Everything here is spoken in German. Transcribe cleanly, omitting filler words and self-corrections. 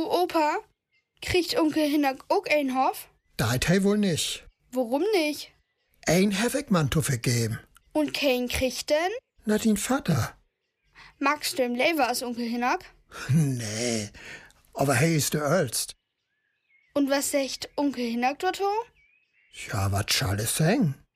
Opa, kriegt Onkel Hinnerk auch ein Hof? Dat he wohl nicht. Warum nicht? Ein hab ich man zu vergeben. Und kein kriegt denn? Na, din Vater. Magst du im Lever als Onkel Hinnerk? Nee, aber he ist der Älst. Und was sagt Onkel Hinnerk dort? Ja, wat schall es sein?